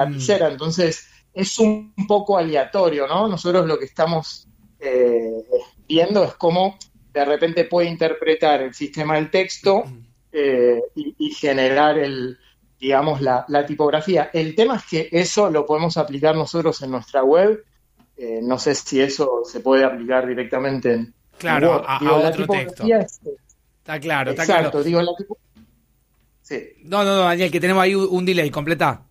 lapicera, entonces es un poco aleatorio, ¿no? Nosotros lo que estamos viendo es cómo de repente puede interpretar el sistema del texto y generar digamos, la tipografía. El tema es que eso lo podemos aplicar nosotros en nuestra web. No sé si eso se puede aplicar directamente en Word. Digo, a otro texto. Está claro, está exacto, claro. Digo, sí. No, Daniel, que tenemos ahí un delay, completá.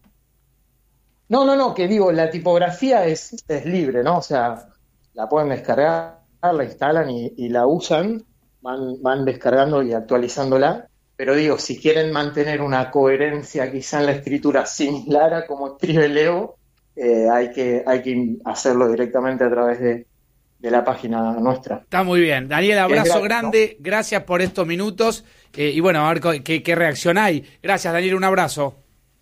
No, que digo, la tipografía es libre, ¿no? O sea, la pueden descargar, la instalan y la usan, van descargando y actualizándola, pero digo, si quieren mantener una coherencia quizá en la escritura similar a como escribe Leo, hay que hacerlo directamente a través de la página nuestra. Está muy bien. Daniel, abrazo grande, ¿no? Gracias por estos minutos, y bueno, a ver qué reacción hay. Gracias, Daniel, un abrazo.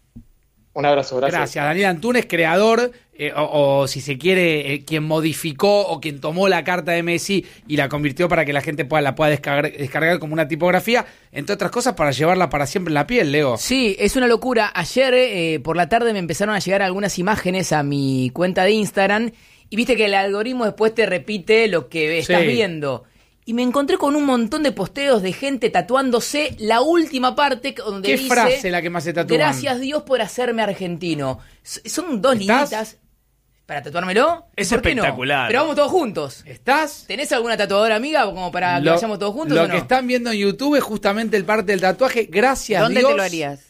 Un abrazo, gracias. Gracias. Daniel Antunes, creador, o si se quiere, quien modificó o quien tomó la carta de Messi y la convirtió para que la gente la pueda descargar como una tipografía, entre otras cosas, para llevarla para siempre en la piel, Leo. Sí, es una locura. Ayer por la tarde me empezaron a llegar algunas imágenes a mi cuenta de Instagram y viste que el algoritmo después te repite lo que estás viendo. Y me encontré con un montón de posteos de gente tatuándose la última parte donde dice... ¿Qué frase la que más se tatúan? Gracias Dios por hacerme argentino. Son dos linetas para tatuármelo. Es espectacular. No? Pero vamos todos juntos. ¿Estás? ¿Tenés alguna tatuadora amiga como para que vayamos todos juntos Lo o no? que están viendo en YouTube es justamente el parte del tatuaje. Gracias ¿Dónde Dios. te lo harías?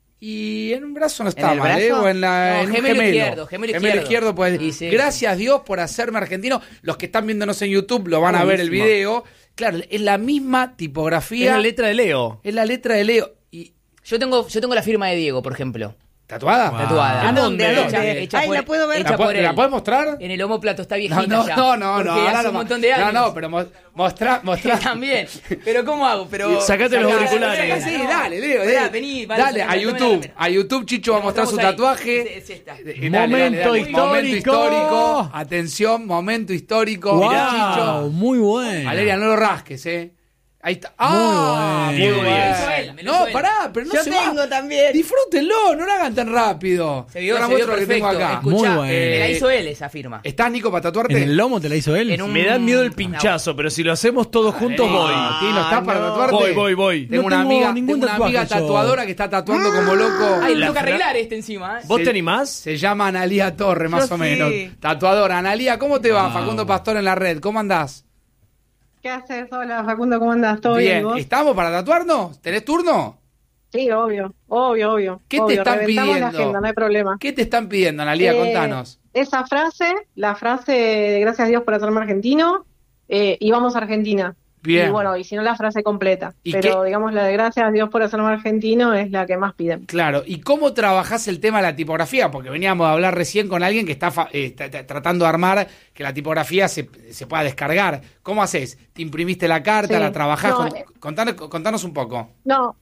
Y en un brazo no está ¿En el mal, brazo? o en un gemelo izquierdo. Pues, sí. Gracias Dios por hacerme argentino. Los que están viéndonos en YouTube lo van a ver el video. Claro, es la misma tipografía. Es la letra de Leo. Es la letra de Leo. Y yo tengo la firma de Diego, por ejemplo. ¿Tatuada? Wow. Tatuada. ¿A dónde? Hecha Ay, por- la puedo ver. hecha por él. ¿La puedes mostrar? En el omóplato, está viejita No, ya. no, Porque ahora hace no, un montón de años. No, pero mostrá. También. Pero ¿cómo hago? Pero Sacate los auriculares. Sí, dale, Leo. Pará, vení, dale, a YouTube. A YouTube Chicho va a mostrar su tatuaje. Es esta. Momento histórico. Atención, momento histórico. Wow, Mirá, Chicho. muy bueno. Valeria, no lo rasques, Ahí está. Muy Muy bueno. bueno. Me lo No, hizo él. pará, pero no Yo se tengo va. también. Disfrútenlo, no lo hagan tan rápido. Se vio Ahora muestro lo que perfecto. tengo acá. Escuchá, Muy bueno. me la hizo él esa firma. ¿Estás, Nico, para tatuarte? ¿En el lomo te la hizo él? En un- Me da miedo el pinchazo, pero si lo hacemos todos juntos, voy. Tino, ¿estás para tatuarte? Voy. Tengo No una tengo amiga, ningún tengo una amiga tatuaje yo. tatuadora que está tatuando como loco. Ay, La tengo que fra- arreglar encima. ¿Vos Se- te animás? Se llama Analía Torre, más Yo o menos. sí. Tatuadora. Analía, ¿cómo te va? Facundo Pastor en la red. ¿Cómo andás? ¿Qué haces? Hola, Facundo, ¿cómo andás? ¿Todo bien? Bien. ¿Vos? ¿Estamos para tatuarnos? ¿Tenés turno? Sí, obvio. ¿Qué te Obvio, están reventamos pidiendo? la agenda, no hay problema. ¿Qué te están pidiendo, Analía? Contanos. Esa frase, la frase de gracias a Dios por hacerme argentino, y vamos a Argentina. Bien. Y bueno, y si no la frase completa. ¿Y Pero qué? digamos la de gracias a Dios por hacerme argentino es la que más piden. Claro, ¿y cómo trabajás el tema de la tipografía? Porque veníamos a hablar recién con alguien que está tratando de armar que la tipografía se pueda descargar. ¿Cómo haces? ¿Te imprimiste la carta? Sí. ¿La trabajás? No, Contanos un poco. No,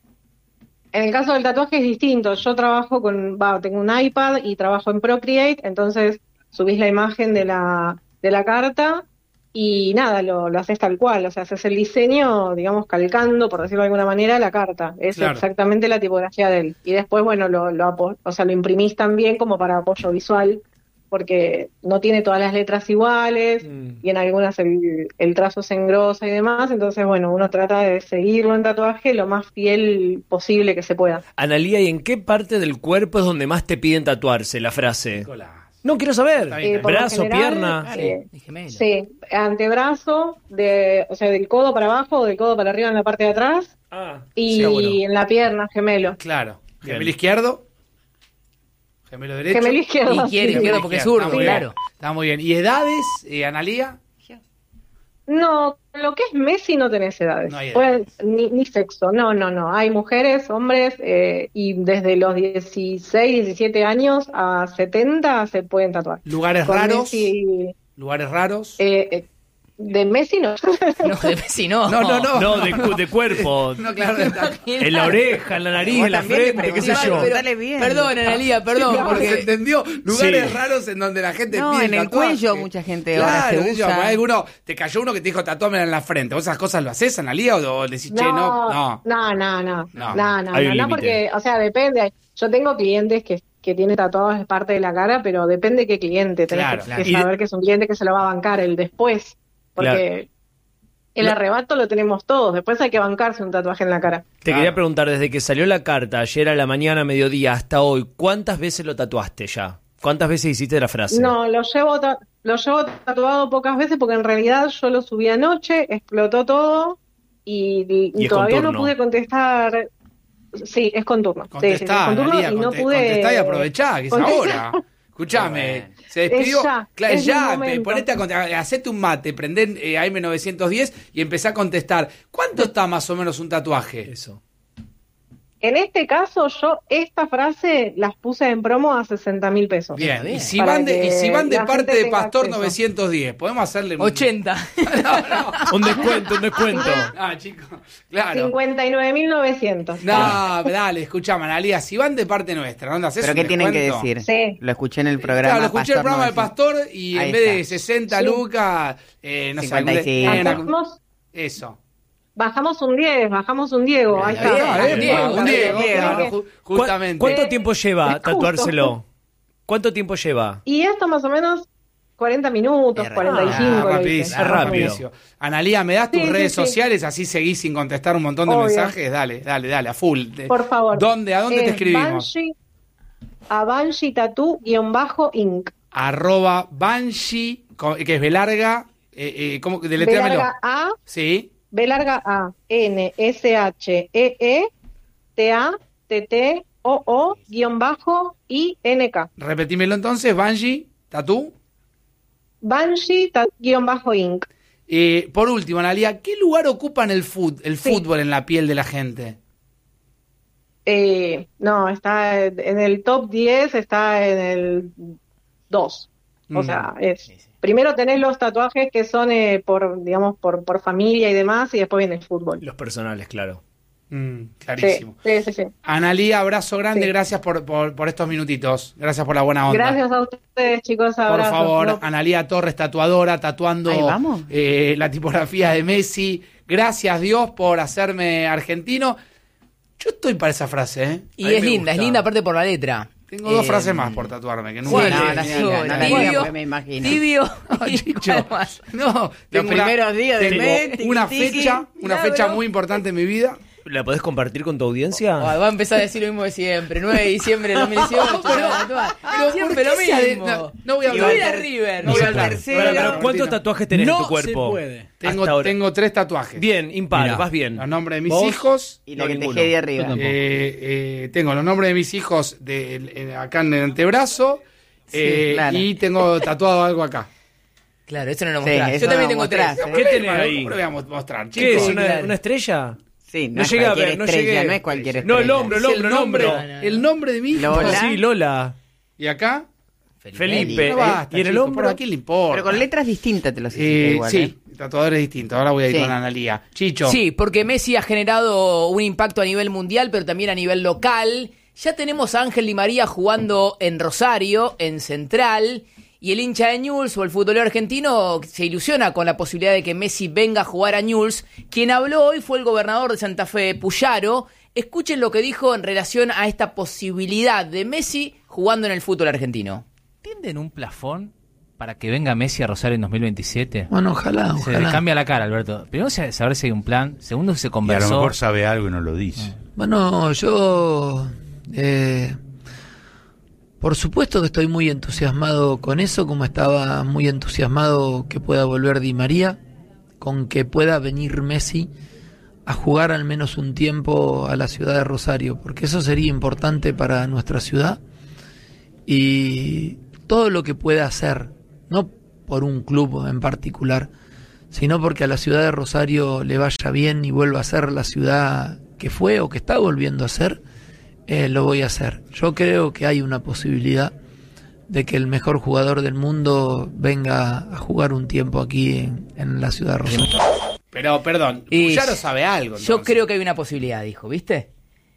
en el caso del tatuaje es distinto. Yo trabajo tengo un iPad y trabajo en Procreate, entonces subís la imagen de la carta y nada, lo haces tal cual, o sea, haces el diseño, digamos, calcando, por decirlo de alguna manera, la carta. Es Claro. exactamente la tipografía de él. Y después, bueno, lo imprimís también como para apoyo visual, porque no tiene todas las letras iguales y en algunas el trazo se engrosa y demás, entonces, bueno, uno trata de seguirlo en tatuaje lo más fiel posible que se pueda. Analía, ¿y en qué parte del cuerpo es donde más te piden tatuarse la frase? Nicolás. No, quiero saber. Está bien, por lo Brazo, general, pierna. Mi gemelo. Sí, antebrazo, o sea, del codo para abajo o del codo para arriba en la parte de atrás y sí, bueno. en la pierna, gemelo. Claro. Bien. ¿Gemelo izquierdo? ¿Gemelo derecho? Gemelo izquierdo. Izquierdo, porque es zurdo, Está muy bien. claro. Está muy bien. ¿Y edades, Analía? No, lo que es Messi no tenés edades. No hay edades. Ni sexo, no. Hay mujeres, hombres, y desde los 16, 17 años a 70 se pueden tatuar. ¿Lugares Con raros? Messi, ¿Lugares raros? de Messi no. No, de Messi no. No, de cuerpo. No, claro, está. En la oreja, en la nariz, en la frente, qué sé yo. Dale bien. Perdón, Analía, perdón. No, porque se entendió. Lugares Sí. raros en donde la gente No, pide en el tatuaje. cuello mucha gente ahora Claro, se yo, usa. alguno, te cayó uno que te dijo tatuámela en la frente. ¿Vos esas cosas lo haces, Analía, o decís, che, no? No, hay un no, límite. porque, o sea, depende. Yo tengo clientes que que tiene tatuados parte de la cara, pero depende qué cliente. Tenés Claro, que saber que es un cliente que se lo va a bancar el después, porque el arrebato lo tenemos todos, después hay que bancarse un tatuaje en la cara. Te quería preguntar, desde que salió la carta, ayer a la mañana, mediodía, hasta hoy, ¿cuántas veces lo tatuaste ya? ¿Cuántas veces hiciste la frase? No, lo llevo tatuado pocas veces porque en realidad yo lo subí anoche, explotó todo y es todavía con turno. no pude contestar. Sí, es con turno. Sí, es Contestá, con turno Analía, y no pude. contestá y aprovechá, que es ahora. Escuchame, se despidió. Es ya, Claro, es ya, el momento. ponete hacete un mate, prendé AM910 y empecé a contestar. ¿Cuánto está más o menos un tatuaje? Eso. En este caso, yo esta frase las puse en promo a 60.000 pesos. Bien, y si Para van de que la parte gente de tenga Pastor acceso. 910, podemos hacerle un 80. Un descuento. Ah, chicos, claro. 59.900. No, dale, escuchame, Analía, si van de parte nuestra, ¿no? ¿Haces ¿Pero un qué tienen que descuento? decir? Sí. Lo escuché en el programa. Claro, lo escuché en el programa del Pastor Pastor y Ahí en vez de está. 60 Sí. lucas, no sé, 55. eso. Bajamos un 10, bajamos un Diego. Ahí está. Un Diego, Tiene claro, que- justamente. ¿Cuánto tiempo lleva Es justo. tatuárselo? ¿Cuánto tiempo lleva? Y esto más o menos 40 minutos, Es 45. lo rapidísimo, hice. rápido. Analía, ¿me das tus Sí, sí, redes sí. sociales? Así seguís sin contestar un montón de Obvio. mensajes. Dale, a full. Por favor. ¿A dónde te escribimos? Banshee Tattoo-Inc. @Banshee, que es B larga, ¿cómo? Deletréamelo. B larga A, Sí. B larga A, NSHEETTOO-INK. Repetímelo entonces, Banshee, Tattoo. Banshee Tattoo-Inc. Por último, Analía, ¿qué lugar ocupa el fútbol en la piel de la gente? No, está en el top 10, está en el 2. O sea, primero tenés los tatuajes que son por familia y demás, y después viene el fútbol. Los personales, claro. Clarísimo. Sí. Analía, abrazo grande, Sí. gracias por estos minutitos. Gracias por la buena onda. Gracias a ustedes, chicos. Por Abrazos. favor, No, Analía Torres, tatuadora, tatuando Ahí vamos. la tipografía de Messi. Gracias, Dios, por hacerme argentino. Yo estoy para esa frase, ¿eh? Y A mí es me linda, gusta. aparte por la letra. Tengo dos frases más por tatuarme, que nunca ¿Cuál? No, dije. la diga, no la Tibio, diga porque me imagino. Tibio. No, y Chicho. cuál más. No, tengo primeros días del tengo mes, tiqui, una tiqui. fecha, Ya, bro. muy importante en mi vida. ¿La podés compartir con tu audiencia? Va a empezar a decir lo mismo de siempre. 9 de diciembre de 2018. Siempre lo ¿por qué se mismo. no voy a Y hablar. voy a River. No voy a Y el hablar. tercero. Pero ¿cuántos tatuajes tenés en tu No cuerpo? se puede. Hasta ahora. Tengo 3 tatuajes. Bien, impar, Mirá. vas bien. Los nombres de mis ¿Vos? hijos. Y la No, que te ninguno. quede de Yo arriba. tampoco. Tengo los nombres de mis hijos acá en el antebrazo. claro. Y tengo tatuado algo acá. Claro, eso no lo Sí, mostrás. eso Yo también no tengo lo 3. mostrás, ¿Qué tenés ahí? ¿Cómo lo voy a mostrar, ¿Qué chicos? es? Sí, ¿Una, claro. una estrella? Sí, no, No es llegué a ver, cualquier no estrella, llegué. no es cualquier No, estrella. el hombro, Es el nombre, No. el nombre de mi hijo. Lola. Sí, Lola. Y acá, Felipe. no basta, ¿Y en el chicos, hombro? ¿pero a quién le importa? Pero con letras distintas te los hiciste igual. Sí, tatuadores distintos. Ahora voy a ir Sí. con Analía. Chicho. Sí, porque Messi ha generado un impacto a nivel mundial, pero también a nivel local. Ya tenemos a Ángel Di María jugando en Rosario, en Central, y el hincha de Newell's o el futbolero argentino se ilusiona con la posibilidad de que Messi venga a jugar a Newell's. Quien habló hoy fue el gobernador de Santa Fe, Puyaro. Escuchen lo que dijo en relación a esta posibilidad de Messi jugando en el fútbol argentino. ¿Tienden un plafón para que venga Messi a Rosario en 2027? Bueno, ojalá, Se le ojalá. cambia la cara, Alberto. Primero, saber si hay un plan. Segundo, si se Y a conversó. lo mejor sabe algo y no lo dice. Bueno, yo por supuesto que estoy muy entusiasmado con eso, como estaba muy entusiasmado que pueda volver Di María, con que pueda venir Messi a jugar al menos un tiempo a la ciudad de Rosario, porque eso sería importante para nuestra ciudad y todo lo que pueda hacer, no por un club en particular, sino porque a la ciudad de Rosario le vaya bien y vuelva a ser la ciudad que fue o que está volviendo a ser, lo voy a hacer. Yo creo que hay una posibilidad de que el mejor jugador del mundo venga a jugar un tiempo aquí en la ciudad de Rosario. Pero, perdón, Y ya lo sabe algo. Yo entonces. creo que hay una posibilidad, dijo, ¿viste?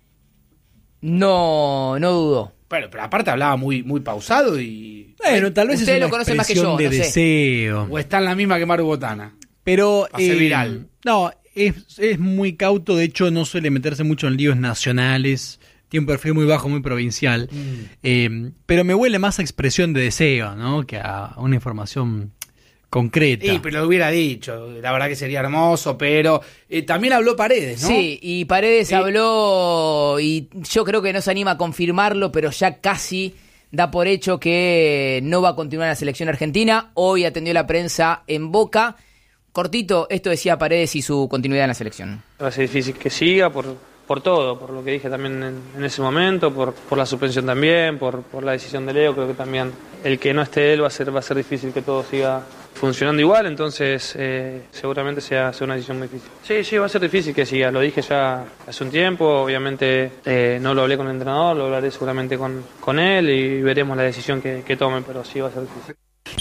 No dudó. Pero aparte hablaba muy pausado y... Bueno, tal vez Ustedes es lo una conocen más que expresión yo, de no sé. deseo. O está en la misma que Maru Botana. Pero Va a ser viral. no, es muy cauto, de hecho no suele meterse mucho en líos nacionales, tiene un perfil muy bajo, muy provincial. Pero me huele más a expresión de deseo, ¿no? Que a una información concreta. Sí, pero lo hubiera dicho. La verdad que sería hermoso, pero también habló Paredes, ¿no? Sí, y Paredes habló, y yo creo que no se anima a confirmarlo, pero ya casi da por hecho que no va a continuar la selección argentina. Hoy atendió la prensa en Boca. Cortito, esto decía Paredes y su continuidad en la selección. Va a ser difícil que siga por todo, por lo que dije también en ese momento, por la suspensión también, por la decisión de Leo. Creo que también el que no esté él va a ser difícil que todo siga funcionando igual, entonces seguramente sea una decisión muy difícil. Sí, va a ser difícil que siga, lo dije ya hace un tiempo, obviamente no lo hablé con el entrenador, lo hablaré seguramente con él y veremos la decisión que tome, pero sí va a ser difícil.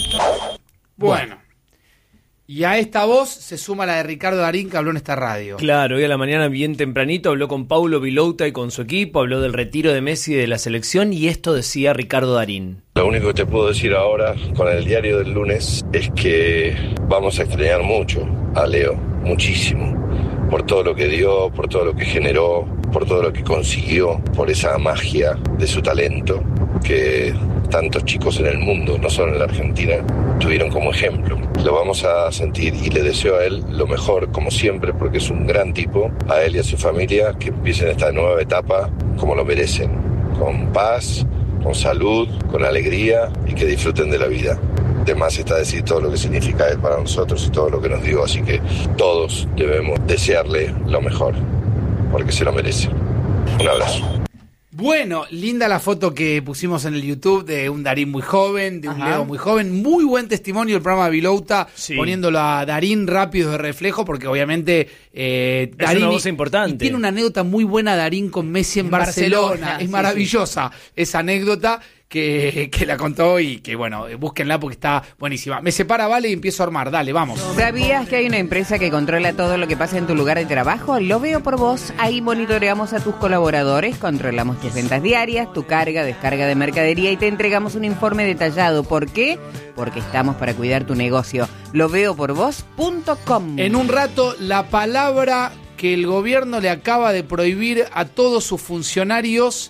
Bueno. Y a esta voz se suma la de Ricardo Darín, que habló en esta radio. Claro, hoy a la mañana bien tempranito habló con Paulo Vilouta y con su equipo, habló del retiro de Messi de la selección y esto decía Ricardo Darín. Lo único que te puedo decir ahora con el diario del lunes es que vamos a extrañar mucho a Leo, muchísimo, por todo lo que dio, por todo lo que generó, por todo lo que consiguió, por esa magia de su talento que tantos chicos en el mundo, no solo en la Argentina, tuvieron como ejemplo. Lo vamos a sentir y le deseo a él lo mejor, como siempre, porque es un gran tipo, a él y a su familia, que empiecen esta nueva etapa como lo merecen, con paz, con salud, con alegría y que disfruten de la vida. De más está decir todo lo que significa él para nosotros y todo lo que nos dio, así que todos debemos desearle lo mejor, porque se lo merece. Un abrazo. Bueno, linda la foto que pusimos en el YouTube de un Darín muy joven, de un Leo muy joven. Muy buen testimonio el programa de Vilouta, poniéndolo a Darín rápido de reflejo, porque obviamente Darín es una voz importante. Y tiene una anécdota muy buena Darín con Messi en Barcelona. Es maravillosa esa anécdota que la contó y que, bueno, búsquenla porque está buenísima. Me separa, Vale, y empiezo a armar. Dale, vamos. ¿Sabías que hay una empresa que controla todo lo que pasa en tu lugar de trabajo? Lo Veo por Vos. Ahí monitoreamos a tus colaboradores, controlamos tus ventas diarias, tu carga, descarga de mercadería y te entregamos un informe detallado. ¿Por qué? Porque estamos para cuidar tu negocio. loveoporvos.com. En un rato, la palabra que el gobierno le acaba de prohibir a todos sus funcionarios,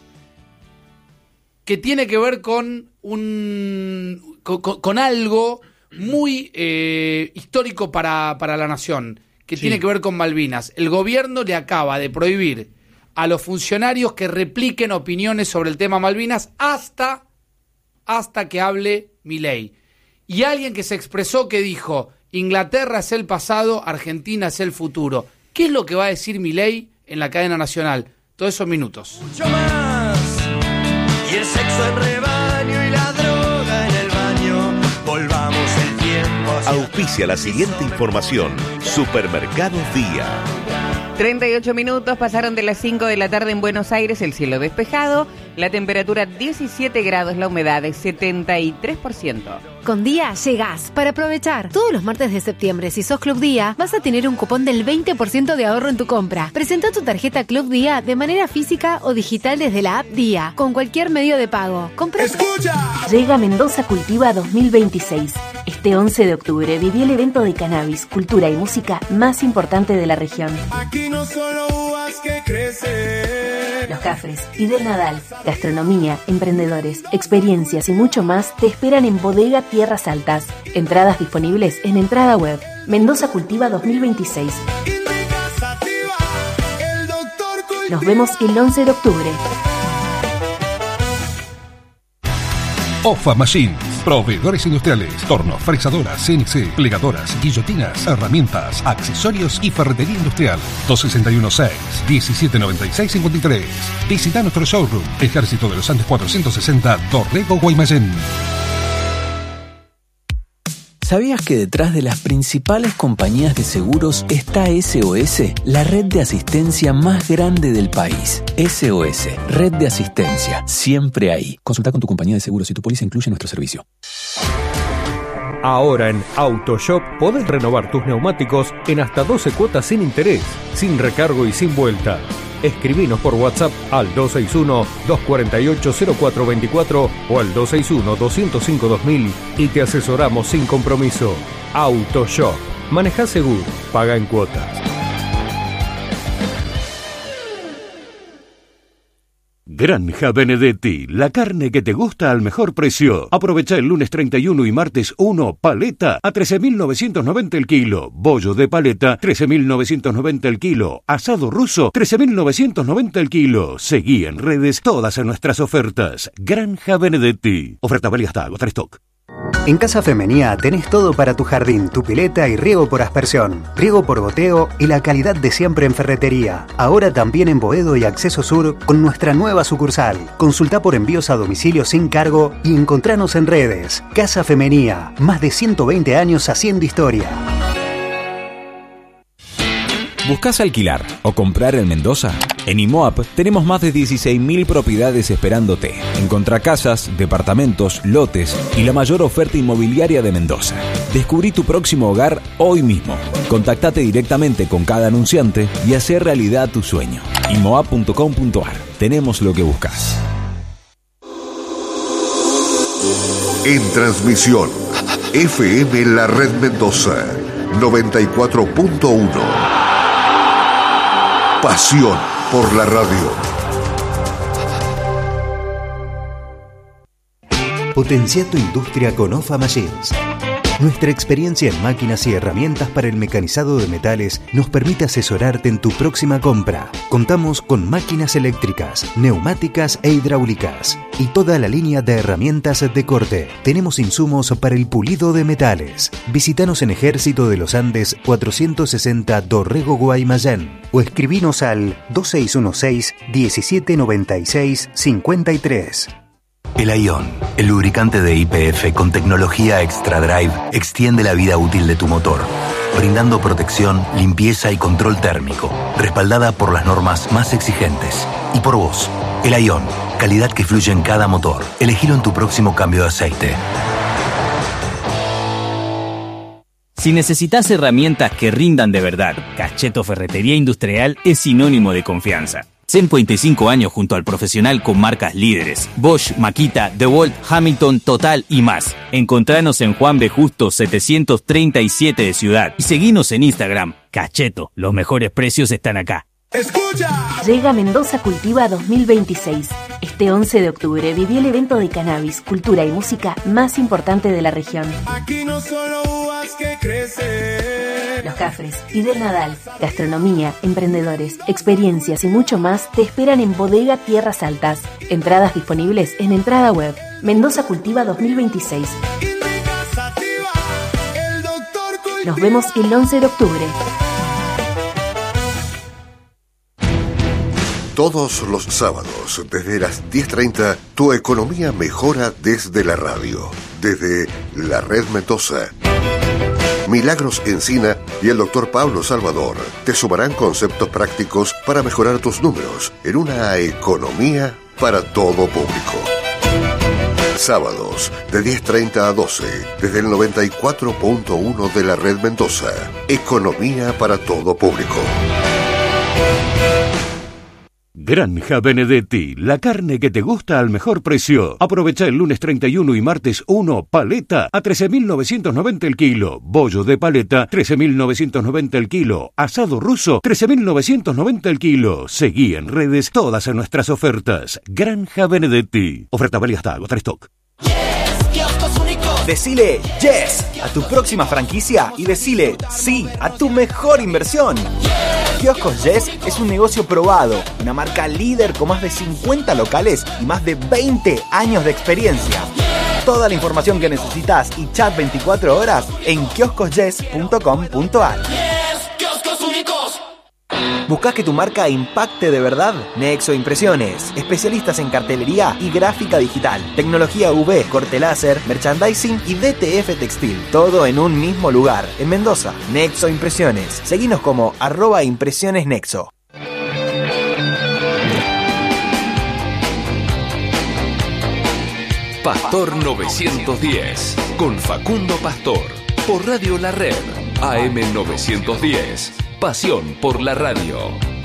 que tiene que ver con algo muy histórico para la nación, que tiene que ver con Malvinas. El gobierno le acaba de prohibir a los funcionarios que repliquen opiniones sobre el tema Malvinas hasta que hable Milei. Y alguien que se expresó que dijo: Inglaterra es el pasado, Argentina es el futuro. ¿Qué es lo que va a decir Milei en la cadena nacional? Todos esos minutos. Mucho más. Y el sexo en rebaño y la droga en el baño. Volvamos el tiempo. Auspicia la siguiente información. Supermercados Día. 38 minutos pasaron de las 5 de la tarde en Buenos Aires, el cielo despejado, la temperatura 17 grados, la humedad es 73%. Con Día llegás para aprovechar. Todos los martes de septiembre, si sos Club Día, vas a tener un cupón del 20% de ahorro en tu compra. Presenta tu tarjeta Club Día de manera física o digital desde la app Día, con cualquier medio de pago. Compra. ¡Escucha! Llega Mendoza Cultiva 2026. Este 11 de octubre viví el evento de cannabis, cultura y música más importante de la región. Aquí no solo uvas que crecen. Los Cafres y del Nadal, gastronomía, emprendedores, experiencias y mucho más te esperan en Bodega Tierras Altas. Entradas disponibles en Entrada Web. Mendoza Cultiva 2026. Nos vemos el 11 de octubre. OFA Machines, proveedores industriales, tornos, fresadoras, CNC, plegadoras, guillotinas, herramientas, accesorios y ferretería industrial. 261-6-1796-53. Visita nuestro showroom, Ejército de los Andes 460, Dorrego, Guaymallén. ¿Sabías que detrás de las principales compañías de seguros está SOS, la red de asistencia más grande del país? SOS, red de asistencia, siempre ahí. Consulta con tu compañía de seguros si tu póliza incluye nuestro servicio. Ahora en AutoShop podés renovar tus neumáticos en hasta 12 cuotas sin interés, sin recargo y sin vuelta. Escribinos por WhatsApp al 261-248-0424 o al 261-205-2000 y te asesoramos sin compromiso. AutoShop. Maneja seguro. Paga en cuotas. Granja Benedetti, la carne que te gusta al mejor precio. Aprovecha el lunes 31 y martes 1, paleta a 13.990 el kilo. Bollo de paleta, 13.990 el kilo. Asado ruso, 13.990 el kilo. Seguí en redes todas nuestras ofertas. Granja Benedetti. Oferta válida hasta agotar stock. En Casa Femenía tenés todo para tu jardín, tu pileta y riego por aspersión, riego por goteo y la calidad de siempre en ferretería. Ahora también en Boedo y Acceso Sur con nuestra nueva sucursal. Consulta por envíos a domicilio sin cargo y encontranos en redes. Casa Femenía, más de 120 años haciendo historia. ¿Buscás alquilar o comprar en Mendoza? En IMOAP tenemos más de 16.000 propiedades esperándote. Encontrá casas, departamentos, lotes y la mayor oferta inmobiliaria de Mendoza. Descubrí tu próximo hogar hoy mismo. Contactate directamente con cada anunciante y hacé realidad tu sueño. IMOAP.com.ar. Tenemos lo que buscas. En transmisión, FM La Red Mendoza, 94.1. Pasión por la radio. Potencia tu industria con OFA Machines. Nuestra experiencia en máquinas y herramientas para el mecanizado de metales nos permite asesorarte en tu próxima compra. Contamos con máquinas eléctricas, neumáticas e hidráulicas y toda la línea de herramientas de corte. Tenemos insumos para el pulido de metales. Visítanos en Ejército de los Andes 460 Dorrego, Guaymallén o escribinos al 2616-1796-53. El Ion, el lubricante de YPF con tecnología Extra Drive, extiende la vida útil de tu motor, brindando protección, limpieza y control térmico, respaldada por las normas más exigentes. Y por vos, el Ion, calidad que fluye en cada motor. Elegilo en tu próximo cambio de aceite. Si necesitas herramientas que rindan de verdad, Cacheto Ferretería Industrial es sinónimo de confianza. 125 años junto al profesional con marcas líderes: Bosch, Makita, DeWalt, Hamilton, Total y más. Encontranos en Juan B. Justo 737 de Ciudad y seguinos en Instagram. Cacheto, los mejores precios están acá. ¡Escucha! Llega Mendoza Cultiva 2026. Este 11 de octubre viví el evento de cannabis, cultura y música más importante de la región. Aquí no solo uvas que crecen. Los Cafres y del Nadal, gastronomía, emprendedores, experiencias y mucho más te esperan en Bodega Tierras Altas. Entradas disponibles en Entrada Web. Mendoza Cultiva 2026. Nos vemos el 11 de octubre. Todos los sábados, desde las 10:30, tu economía mejora desde la radio, desde la Red Mendoza. Milagros Encina y el Dr. Pablo Salvador te sumarán conceptos prácticos para mejorar tus números en una economía para todo público. Sábados, de 10:30 a 12, desde el 94.1 de la Red Mendoza. Economía para todo público. Granja Benedetti, la carne que te gusta al mejor precio. Aprovecha el lunes 31 y martes 1, paleta a 13.990 el kilo. Bollo de paleta, 13.990 el kilo. Asado ruso, 13.990 el kilo. Seguí en redes todas nuestras ofertas. Granja Benedetti. Oferta válida hasta agotar stock. Decile yes a tu próxima franquicia y decile sí a tu mejor inversión. Kioscos Yes es un negocio probado, una marca líder con más de 50 locales y más de 20 años de experiencia. Toda la información que necesitas y chat 24 horas en kioscosyes.com.ar. ¿Buscás que tu marca impacte de verdad? Nexo Impresiones, especialistas en cartelería y gráfica digital, tecnología UV, corte láser, merchandising y DTF textil, todo en un mismo lugar, en Mendoza. Nexo Impresiones, seguinos como @impresionesnexo. Pastor 910, con Facundo Pastor, por Radio La Red, AM 910. Pasión por la radio.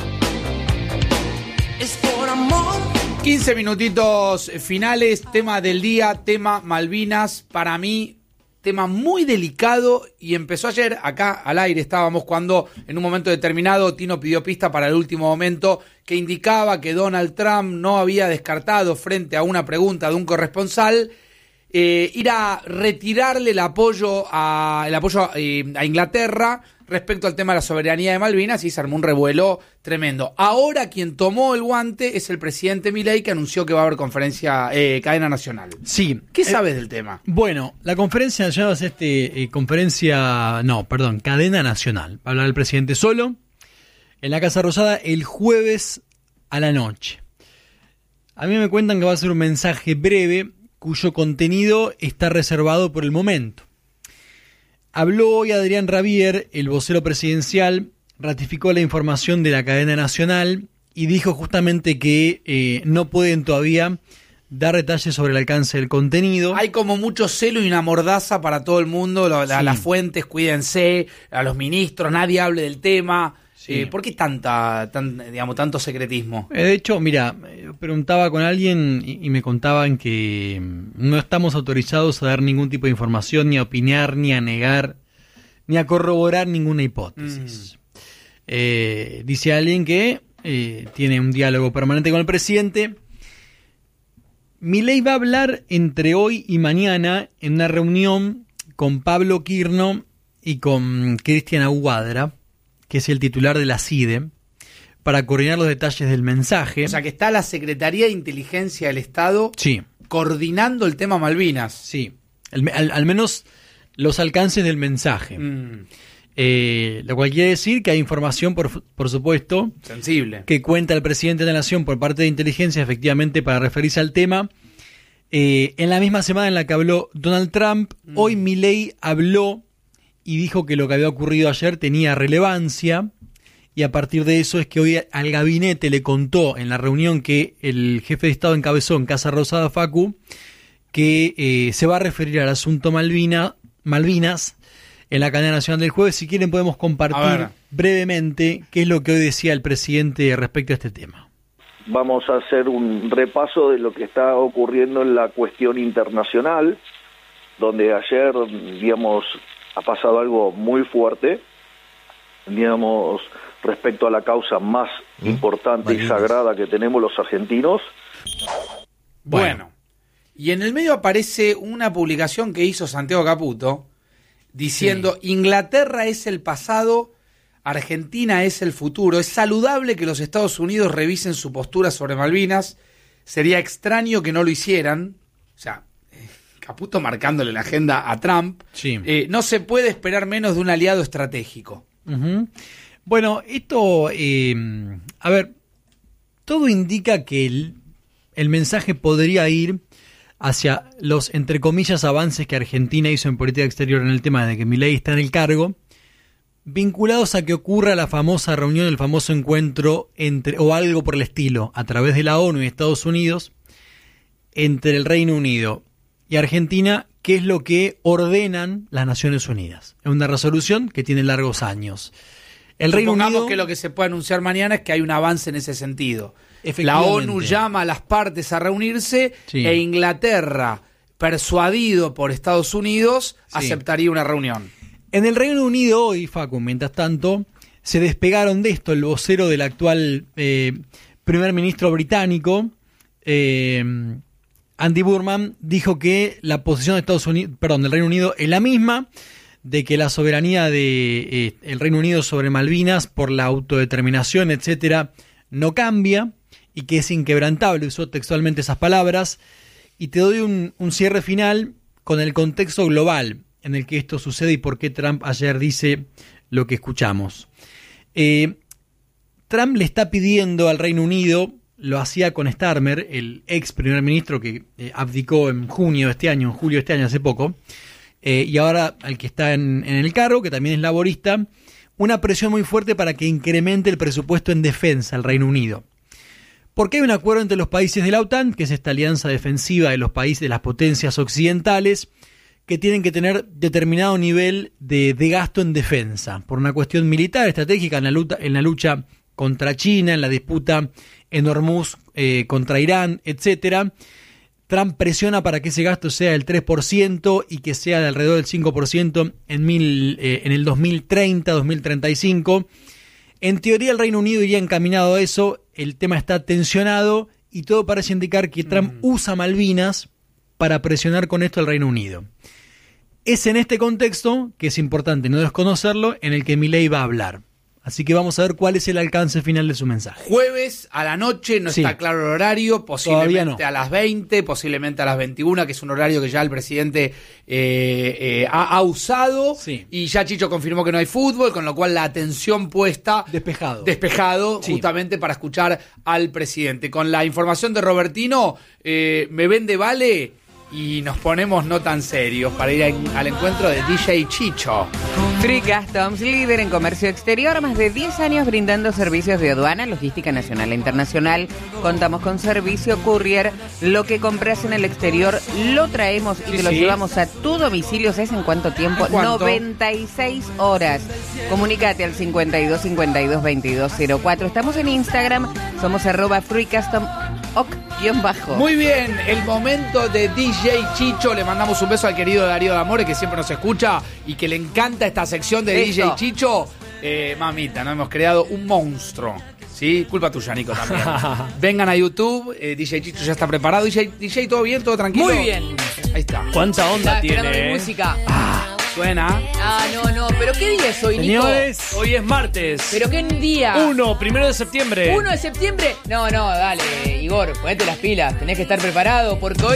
Es por amor. 15 minutitos finales, tema del día, tema Malvinas. Para mí, tema muy delicado y empezó ayer, acá al aire estábamos cuando en un momento determinado Tino pidió pista para el último momento que indicaba que Donald Trump no había descartado frente a una pregunta de un corresponsal ir a retirarle el apoyo a Inglaterra respecto al tema de la soberanía de Malvinas y se armó un revuelo tremendo. Ahora quien tomó el guante es el presidente Milei, que anunció que va a haber cadena nacional. Sí. ¿Qué sabes del tema? Bueno, la conferencia nacional es cadena nacional. Va a hablar el presidente solo en la Casa Rosada el jueves a la noche. A mí me cuentan que va a ser un mensaje breve cuyo contenido está reservado por el momento. Habló hoy Adrián Rabier, el vocero presidencial, ratificó la información de la cadena nacional y dijo justamente que no pueden todavía dar detalles sobre el alcance del contenido. Hay como mucho celo y una mordaza para todo el mundo, las fuentes, cuídense, a los ministros, nadie hable del tema. Sí. ¿Por qué tanto secretismo? De hecho, mira, preguntaba con alguien y me contaban que no estamos autorizados a dar ningún tipo de información, ni a opinar, ni a negar, ni a corroborar ninguna hipótesis. Dice alguien que tiene un diálogo permanente con el presidente. Milei va a hablar entre hoy y mañana en una reunión con Pablo Quirno y con Cristian Aguadra, que es el titular de la CIDE, para coordinar los detalles del mensaje. O sea, que está la Secretaría de Inteligencia del Estado coordinando el tema Malvinas. Sí, al menos los alcances del mensaje. Lo cual quiere decir que hay información, por supuesto, sensible, que cuenta el presidente de la Nación por parte de inteligencia, efectivamente, para referirse al tema. En la misma semana en la que habló Donald Trump, hoy Milei habló y dijo que lo que había ocurrido ayer tenía relevancia, y a partir de eso es que hoy al gabinete le contó en la reunión que el jefe de Estado encabezó en Casa Rosada, Facu, que se va a referir al asunto Malvinas en la cadena nacional del jueves. Si quieren podemos compartir brevemente qué es lo que hoy decía el presidente respecto a este tema. Vamos a hacer un repaso de lo que está ocurriendo en la cuestión internacional, donde ayer, digamos, ha pasado algo muy fuerte, digamos, respecto a la causa más importante y sagrada que tenemos los argentinos. Bueno, y en el medio aparece una publicación que hizo Santiago Caputo diciendo: Inglaterra es el pasado, Argentina es el futuro. Es saludable que los Estados Unidos revisen su postura sobre Malvinas. Sería extraño que no lo hicieran. O sea, Caputo marcándole la agenda a Trump. No se puede esperar menos de un aliado estratégico. Bueno, esto, a ver, todo indica que el mensaje podría ir hacia los, entre comillas, avances que Argentina hizo en política exterior en el tema de que Milei está en el cargo, vinculados a que ocurra la famosa reunión, el famoso encuentro o algo por el estilo, a través de la ONU y Estados Unidos, entre el Reino Unido y Argentina, que es lo que ordenan las Naciones Unidas. Es una resolución que tiene largos años. El Reino Unido, que lo que se puede anunciar mañana es que hay un avance en ese sentido. La ONU llama a las partes a reunirse e Inglaterra, persuadido por Estados Unidos, aceptaría una reunión. En el Reino Unido hoy, Facu, mientras tanto, se despegaron de esto. El vocero del actual primer ministro británico, Andy Burnham, dijo que la posición de del Reino Unido es la misma, de que la soberanía de el Reino Unido sobre Malvinas por la autodeterminación, etcétera, no cambia y que es inquebrantable. Usó textualmente esas palabras. Y te doy un cierre final con el contexto global en el que esto sucede y por qué Trump ayer dice lo que escuchamos. Trump le está pidiendo al Reino Unido, lo hacía con Starmer, el ex primer ministro que abdicó en julio de este año, hace poco, y ahora al que está en el cargo, que también es laborista, una presión muy fuerte para que incremente el presupuesto en defensa al Reino Unido. Porque hay un acuerdo entre los países de la OTAN, que es esta alianza defensiva de los países de las potencias occidentales, que tienen que tener determinado nivel de gasto en defensa, por una cuestión militar, estratégica, en la lucha contra China, en la disputa en Hormuz contra Irán, etcétera. Trump presiona para que ese gasto sea del 3% y que sea de alrededor del 5% en el 2030, 2035. En teoría el Reino Unido iría encaminado a eso, el tema está tensionado y todo parece indicar que Trump usa Malvinas para presionar con esto al Reino Unido. Es en este contexto, que es importante no desconocerlo, en el que Milei va a hablar. Así que vamos a ver cuál es el alcance final de su mensaje. Jueves a la noche, no está claro el horario, posiblemente a las 20, posiblemente a las 21, que es un horario que ya el presidente ha usado. Sí. Y ya Chicho confirmó que no hay fútbol, con lo cual la atención puesta... Despejado, justamente para escuchar al presidente. Con la información de Robertino, me vende vale... Y nos ponemos no tan serios para ir al encuentro de DJ Chicho. Free Customs, líder en comercio exterior, más de 10 años brindando servicios de aduana, logística nacional e internacional. Contamos con servicio courier. Lo que compras en el exterior lo traemos y te lo llevamos a tu domicilio. ¿Sabes en cuánto tiempo? ¿En cuánto? 96 horas. Comunícate al 52 52 22 04. Estamos en Instagram, somos @freecustom_. Muy bien, el momento de DJ Chicho. Le mandamos un beso al querido Darío D'Amore, que siempre nos escucha y que le encanta esta sección de DJ Chicho. Mamita, ¿no? Hemos creado un monstruo. Sí, culpa tuya, Nico, también. Vengan a YouTube, DJ Chicho ya está preparado. DJ, ¿todo bien? ¿Todo tranquilo? Muy bien. Í está. ¿Cuánta onda tiene? Música. Suena. No, pero ¿qué día es hoy, Nico? Señores, hoy es martes. ¿Pero qué día? 1 de septiembre. 1 de septiembre. No, dale, Igor, ponete las pilas. Tenés que estar preparado porque hoy